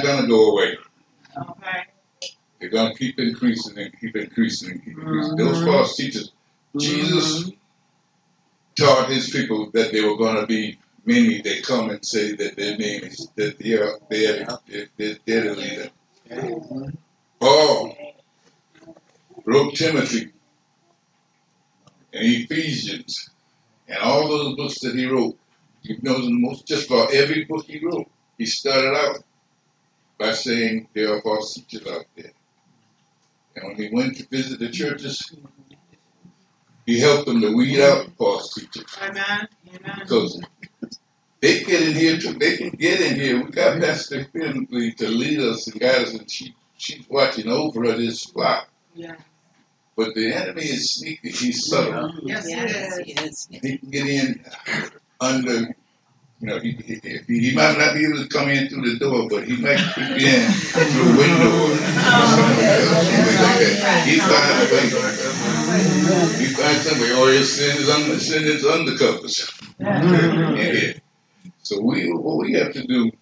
going to go away. Okay. They're going to keep increasing and keep increasing and keep increasing. Those false teachers, Jesus taught his people that there were going to be many that come and say that their name is, that they're the leader. Paul wrote Timothy and Ephesians and all those books that he wrote. You know, just about every book he wrote, he started out by saying there are false teachers out there. And when he went to visit the churches, he helped them to weed out false teachers. Amen. Because they get in here too. They can get in here. We got Pastor Finley to lead us and guide us, and she's watching over this flock. Yeah. But the enemy is sneaky. He's subtle. Yes, he is. He can get in under. You know, he might not be able to come in through the door, but he might creep in through a window or something like that. He finds a way. He finds some way, or he'll send his undercovers. Yeah. So what we have to do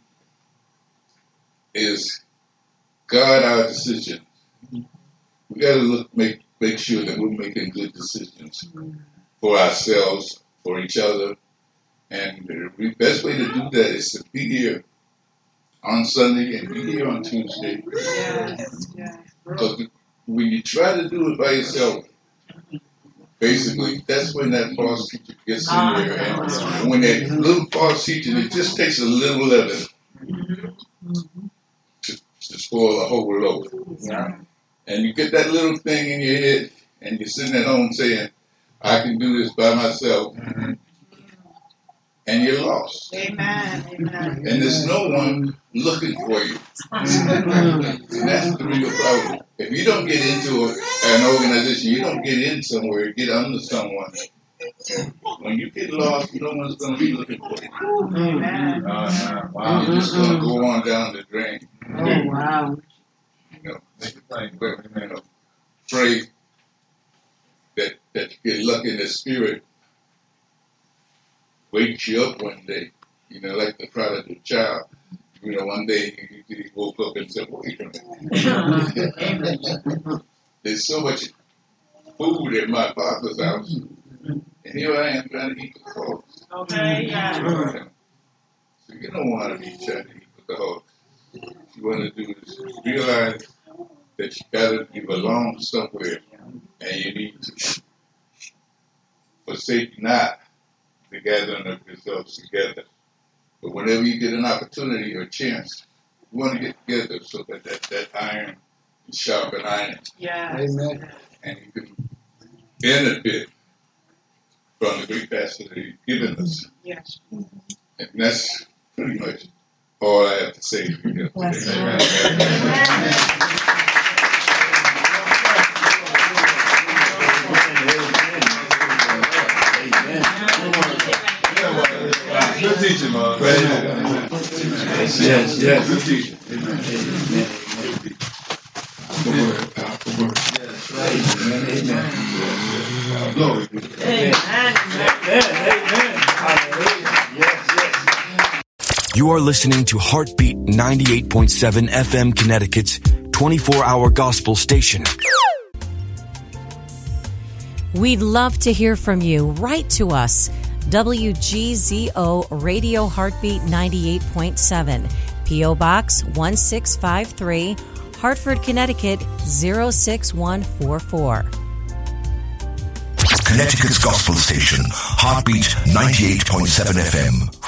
is guard our decisions. We got to make sure that we're making good decisions for ourselves, for each other. And the best way to do that is to be here on Sunday and be here on Tuesday. Yes. Because when you try to do it by yourself, basically, that's when that false teacher gets in there. And when that little false teacher, it just takes a little of it to spoil a whole load. Yeah. And you get that little thing in your head, and you're sitting at home saying, I can do this by myself. And you're lost. Amen. And there's no one looking for you. And that's the real problem. If you don't get into an organization, you don't get in somewhere, get under someone. When you get lost, no one's going to be looking for you. Amen. Wow. You're just going to go on down the drain. Oh, wow. You know, pray that you get lucky in the spirit. Wakes you up one day, you know, like the prodigal child. You know, one day he woke up and said, wait a minute. There's so much food in my father's house, and here I am trying to eat the hogs. Okay, yeah. So you don't want to be trying to eat with the hogs. What you want to do is realize that you belong somewhere, and you need to forsake not the gathering of yourselves together. But whenever you get an opportunity or a chance, you want to get together so that iron is sharpen iron. Yeah. Amen. And you can benefit from the great pastor that he's given us. Yes. And that's pretty much all I have to say for you today. Good teaching, man. Yes. Good teaching. Amen. Powerful word. Yes, right. Amen. Glory. Amen. Yes. You are listening to Heartbeat 98.7 FM Connecticut's 24-hour gospel station. We'd love to hear from you. Write to us. WGZO Radio Heartbeat 98.7, P.O. Box 1653, Hartford, Connecticut 06144. Connecticut's gospel station, Heartbeat 98.7 FM.